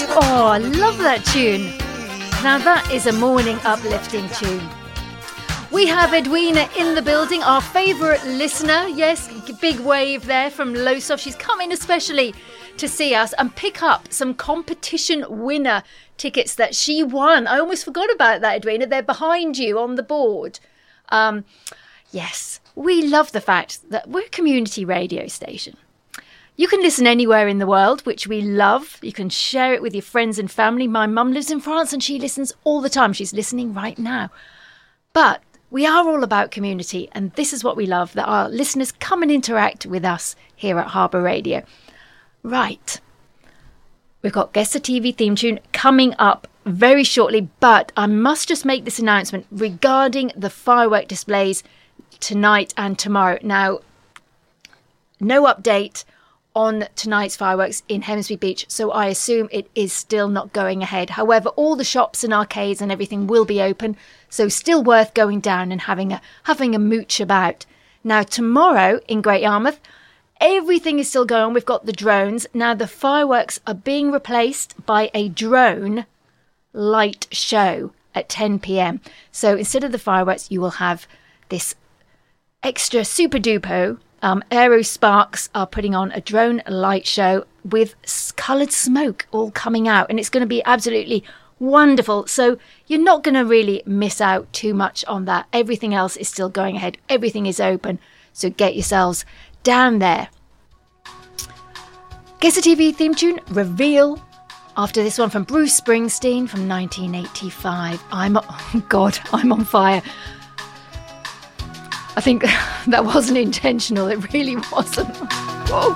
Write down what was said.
Oh, I love that tune. Now that is a morning uplifting tune. We have Edwina in the building, our favourite listener. Yes, big wave there from Lowestoft. She's come in especially to see us and pick up some competition winner tickets that she won. I almost forgot about that, Edwina. They're behind you on the board. Yes, we love the fact that we're a community radio station. You can listen anywhere in the world, which we love. You can share it with your friends and family. My mum lives in France and she listens all the time. She's listening right now. But we are all about community, and this is what we love, that our listeners come and interact with us here at Harbour Radio. Right. We've got Guess the TV theme tune coming up very shortly, but I must just make this announcement regarding the firework displays tonight and tomorrow. Now, no update on tonight's fireworks in Hemsby Beach, so I assume it is still not going ahead. However, all the shops and arcades and everything will be open, so still worth going down and having a mooch about. Now, tomorrow in Great Yarmouth, everything is still going on. We've got the drones. Now, the fireworks are being replaced by a drone light show at 10 p.m. So instead of the fireworks, you will have this extra super duper. Aero Sparks are putting on a drone light show with coloured smoke all coming out, and it's going to be absolutely wonderful. So you're not going to really miss out too much on that. Everything else is still going ahead. Everything is open. So get yourselves down there. Guess the TV theme tune, Reveal. After this one from Bruce Springsteen from 1985. I'm on fire. I think that wasn't intentional. It really wasn't.